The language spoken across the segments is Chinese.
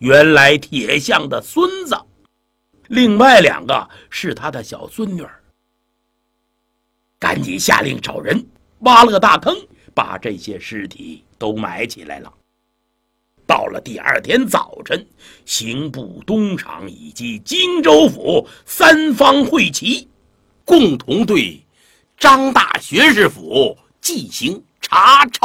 原来铁匠的孙子，另外2个是他的小孙女儿。赶紧下令找人挖了个大坑，把这些尸体都埋起来了。到了第2天早晨，刑部、东厂以及荆州府3方会齐，共同对张大学士府进行查抄。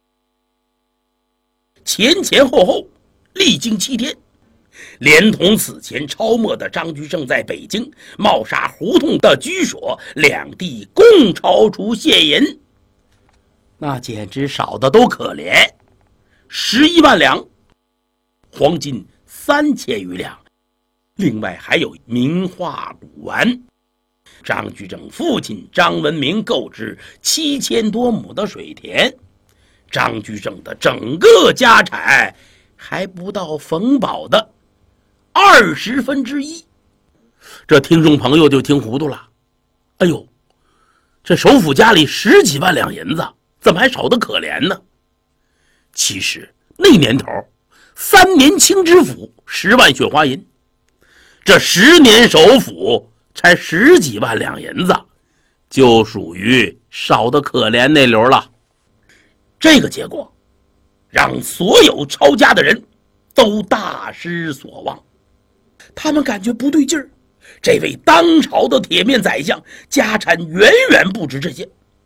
前后历经7天，连同此前抄没的张居正在北京茂沙胡同的居所2地共抄出现银，那简直少的都可怜，11万两，黄金3000余两，另外还有名画古玩。张居正父亲张文明购置7000多亩的水田，张居正的整个家产还不到冯保的1/20。这听众朋友就听糊涂了，哎呦，这首府家里10几万两银子，怎么还少得可怜呢？其实那年头3年清知府10万雪花银，这10年首府才10几万两银子，就属于少得可怜那流了。这个结果让所有抄家的人都大失所望，他们感觉不对劲儿，这位当朝的铁面宰相家产远远不止这些，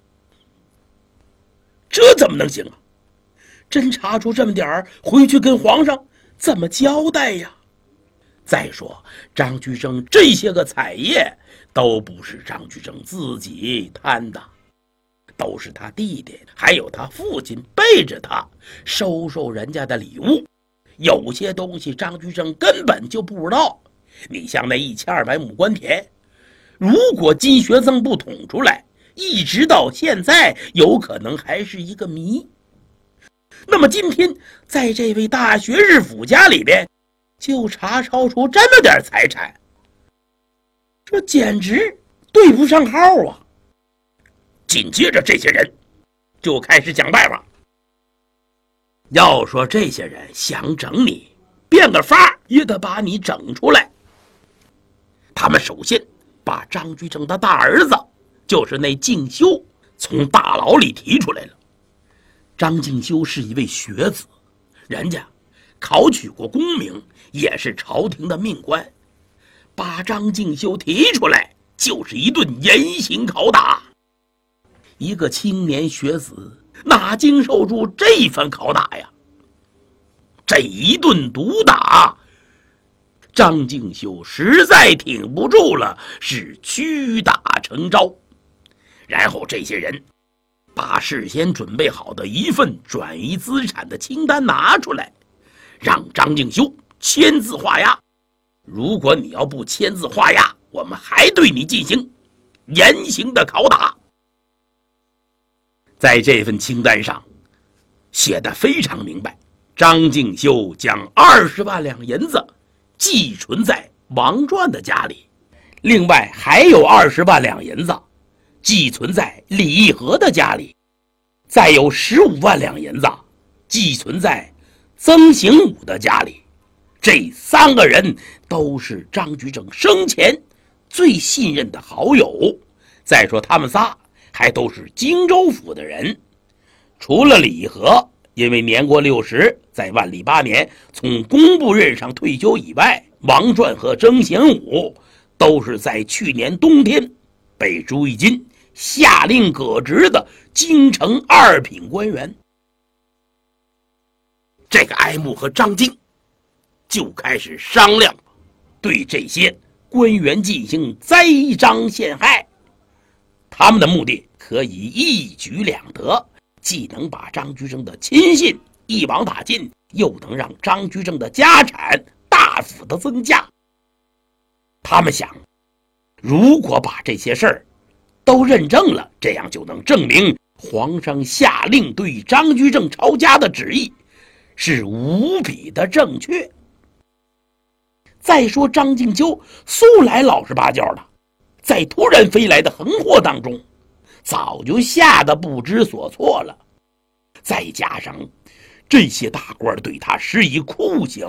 这怎么能行啊？真查出这么点儿，回去跟皇上怎么交代呀？再说张居正这些个彩业都不是张居正自己贪的，都是他弟弟还有他父亲背着他收人家的礼物，有些东西张居正根本就不知道。你像那1200亩官田，如果金学增不捅出来，一直到现在有可能还是一个谜。那么今天在这位大学士府家里边就查抄出这么点财产，这简直对不上号啊！紧接着这些人就开始想办法。要说这些人想整你，变个法也得把你整出来。他们首先把张居正的大儿子，就是那敬修，从大牢里提出来了。张敬修是一位学子，人家考取过功名，也是朝廷的命官，把张敬修提出来就是一顿严刑拷打。一个青年学子哪经受住这番拷打呀？这一顿毒打，张敬修实在挺不住了，是屈打成招。然后这些人把事先准备好的一份转移资产的清单拿出来，让张敬修签字画押。如果你要不签字画押，我们还对你进行严刑的拷打。在这份清单上写得非常明白，张敬修将20万两银子寄存在王传的家里，另外还有20万两银子寄存在李义和的家里，再有15万两银子寄存在曾行武的家里。这3个人都是张居正生前最信任的好友，再说他们仨还都是荆州府的人。除了李义和因为年过60，在万历8年从工部任上退休以外，王传和曾行武都是在去年冬天被朱翊钧下令革职的京城2品官员。这个哀慕和张经就开始商量，对这些官员进行栽赃陷害。他们的目的可以一举两得，既能把张居正的亲信一网打尽，又能让张居正的家产大幅的增加。他们想，如果把这些事儿都认证了，这样就能证明皇上下令对张居正抄家的旨意是无比的正确。再说张敬修素来老实巴交的，在突然飞来的横祸当中早就吓得不知所措了，再加上这些大官对他施以酷刑，